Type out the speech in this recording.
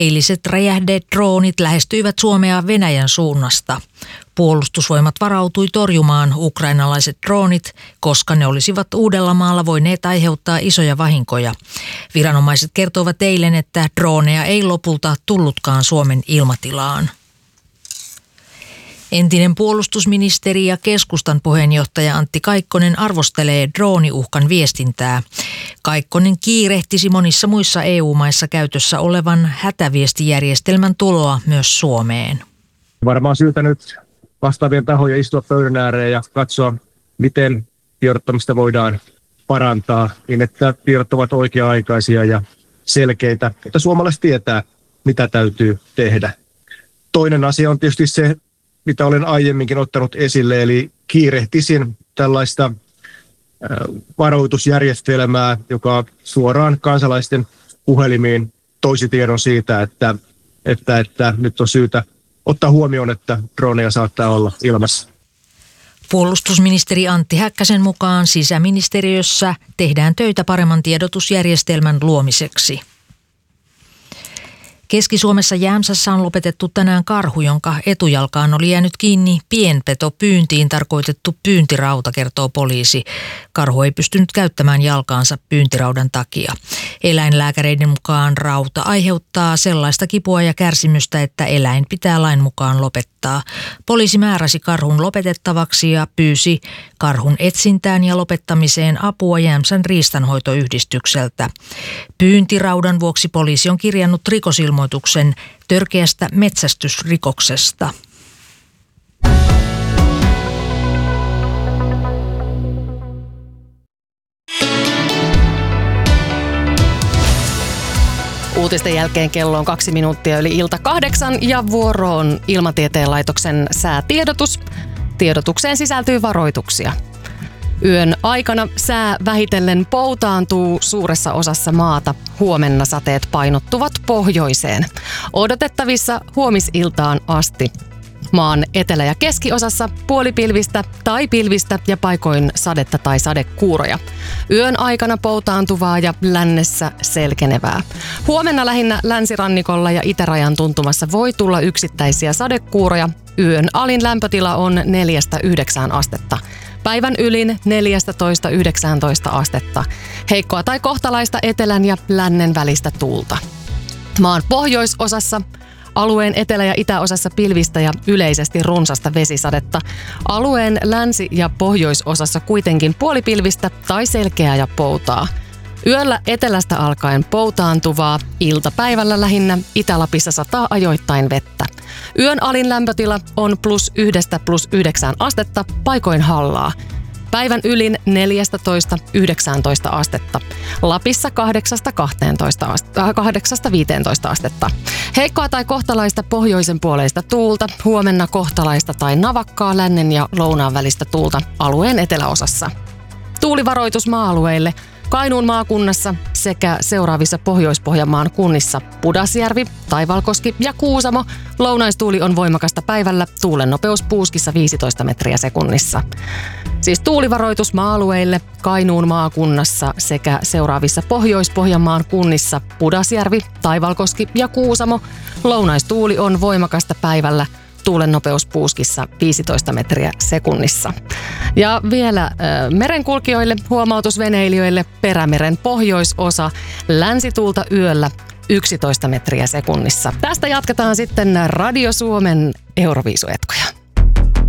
Eiliset räjähdedroonit lähestyivät Suomea Venäjän suunnasta. Puolustusvoimat varautui torjumaan ukrainalaiset droonit, koska ne olisivat Uudellamaalla voineet aiheuttaa isoja vahinkoja. Viranomaiset kertoivat eilen, että drooneja ei lopulta tullutkaan Suomen ilmatilaan. Entinen puolustusministeri ja keskustan puheenjohtaja Antti Kaikkonen arvostelee drooniuhkan viestintää. Kaikkonen kiirehtisi monissa muissa EU-maissa käytössä olevan hätäviestijärjestelmän tuloa myös Suomeen. Varmaan syytä nyt vastaavien tahoja istua pöydän ääreen ja katsoa, miten tiedottamista voidaan parantaa, niin että tiedot ovat oikea-aikaisia ja selkeitä, että suomalaiset tietää, mitä täytyy tehdä. Toinen asia on tietysti se, mitä olen aiemminkin ottanut esille, eli kiirehtisin tällaista varoitusjärjestelmää, joka suoraan kansalaisten puhelimiin toisi tiedon siitä, että nyt on syytä ottaa huomioon, että droneja saattaa olla ilmassa. Puolustusministeri Antti Häkkäsen mukaan sisäministeriössä tehdään töitä paremman tiedotusjärjestelmän luomiseksi. Keski-Suomessa Jämsässä on lopetettu tänään karhu, jonka etujalkaan oli jäänyt kiinni pienpetopyyntiin tarkoitettu pyyntirauta, kertoo poliisi. Karhu ei pystynyt käyttämään jalkaansa pyyntiraudan takia. Eläinlääkäreiden mukaan rauta aiheuttaa sellaista kipua ja kärsimystä, että eläin pitää lain mukaan lopettaa. Poliisi määräsi karhun lopetettavaksi ja pyysi karhun etsintään ja lopettamiseen apua Jämsän riistanhoitoyhdistykseltä. Pyyntiraudan vuoksi poliisi on kirjannut rikosilmoituksen törkeästä metsästysrikoksesta. Uutisten jälkeen kello on 2 minuuttia yli ilta 8 ja vuoroon Ilmatieteen laitoksen säätiedotus. Tiedotukseen sisältyy varoituksia. Yön aikana sää vähitellen poutaantuu suuressa osassa maata. Huomenna sateet painottuvat pohjoiseen. Odotettavissa huomisiltaan asti. Maan etelä- ja keskiosassa puolipilvistä tai pilvistä ja paikoin sadetta tai sadekuuroja. Yön aikana poutaantuvaa ja lännessä selkenevää. Huomenna lähinnä länsirannikolla ja itärajan tuntumassa voi tulla yksittäisiä sadekuuroja. Yön alin lämpötila on 4-9 astetta. Päivän ylin 14-19 astetta. Heikkoa tai kohtalaista etelän ja lännen välistä tuulta. Maan pohjoisosassa alueen etelä- ja itäosassa pilvistä ja yleisesti runsasta vesisadetta. Alueen länsi- ja pohjoisosassa kuitenkin puolipilvistä tai selkeää ja poutaa. Yöllä etelästä alkaen poutaantuvaa, iltapäivällä lähinnä Itä-Lapissa sataa ajoittain vettä. Yön alin lämpötila on +1–+9 astetta, paikoin hallaa. Päivän ylin 14–19 astetta. Lapissa 8–15 astetta. Heikkoa tai kohtalaista pohjoisen puoleista tuulta. Huomenna kohtalaista tai navakkaa lännen ja lounaan välistä tuulta alueen eteläosassa. Tuulivaroitus maa-alueille. Kainuun maakunnassa sekä seuraavissa Pohjois-Pohjanmaan kunnissa Pudasjärvi, Taivalkoski ja Kuusamo. Lounaistuuli on voimakasta päivällä, tuulen nopeus puuskissa 15 metriä sekunnissa. Siis tuulivaroitus maa-alueille Kainuun maakunnassa sekä seuraavissa Pohjois-Pohjanmaan kunnissa Pudasjärvi, Taivalkoski ja Kuusamo. Lounaistuuli on voimakasta päivällä, tuulen nopeus puuskissa 15 metriä sekunnissa. Ja vielä merenkulkijoille, huomautusveneilijöille Perämeren pohjoisosa, länsituulta yöllä 11 metriä sekunnissa. Tästä jatketaan sitten Radio Suomen Euroviisuetkoja.